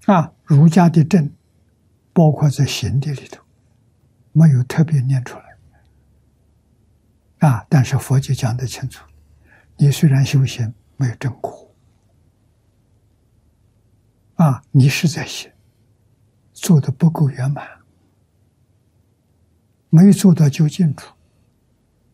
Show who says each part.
Speaker 1: 儒家的正包括在行的里头，没有特别念出来但是佛就讲得清楚，你虽然修行没有正果你是在行，做的不够圆满，没做到究竟处。